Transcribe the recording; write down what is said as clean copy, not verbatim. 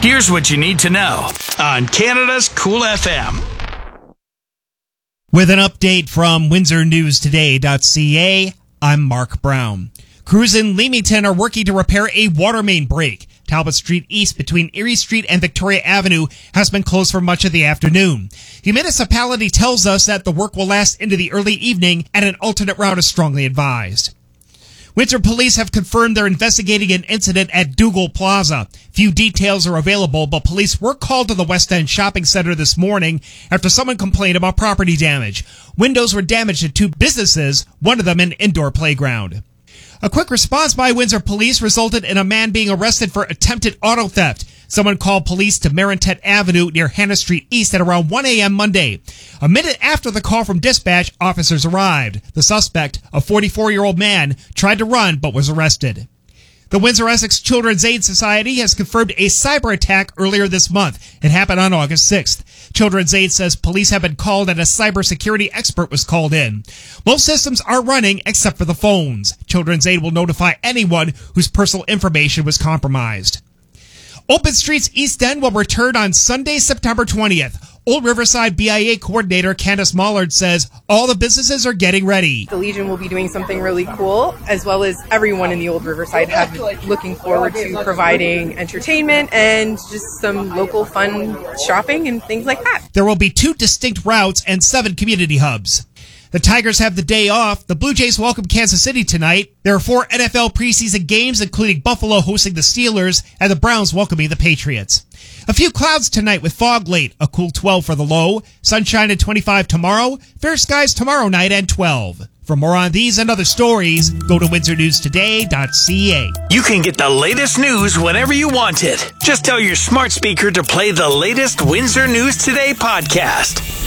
Here's what you need to know on Canada's Cool FM. With an update from WindsorNewsToday.ca, I'm Mark Brown. Crews in Leamington are working to repair a water main break. Talbot Street East between Erie Street and Victoria Avenue has been closed for much of the afternoon. The municipality tells us that the work will last into the early evening and an alternate route is strongly advised. Windsor police have confirmed they're investigating an incident at Dougal Plaza. Few details are available, but police were called to the West End Shopping Center this morning after someone complained about property damage. Windows were damaged at two businesses, one of them an indoor playground. A quick response by Windsor police resulted in a man being arrested for attempted auto theft. Someone called police to Marintet Avenue near Hannah Street East at around 1 a.m. Monday. A minute after the call from dispatch, officers arrived. The suspect, a 44-year-old man, tried to run but was arrested. The Windsor-Essex Children's Aid Society has confirmed a cyber attack earlier this month. It happened on August 6th. Children's Aid says police have been called and a cybersecurity expert was called in. Most systems are running except for the phones. Children's Aid will notify anyone whose personal information was compromised. Open Streets East End will return on Sunday, September 20th. Old Riverside BIA coordinator Candace Mollard says all the businesses are getting ready. The Legion will be doing something really cool, as well as everyone in the Old Riverside have looking forward to providing entertainment and just some local fun shopping and things like that. There will be 2 distinct routes and 7 community hubs. The Tigers have the day off. The Blue Jays welcome Kansas City tonight. There are 4 NFL preseason games, including Buffalo hosting the Steelers and the Browns welcoming the Patriots. A few clouds tonight with fog late, a cool 12 for the low. Sunshine at 25 tomorrow. Fair skies tomorrow night at 12. For more on these and other stories, go to WindsorNewsToday.ca. You can get the latest news whenever you want it. Just tell your smart speaker to play the latest Windsor News Today podcast.